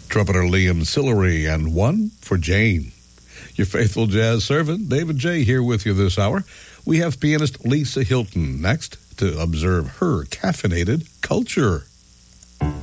trumpeter Liam Sillery, and one for Jane. Your faithful jazz servant, David J., here with you this hour. We have pianist Lisa Hilton next to observe her caffeinated culture.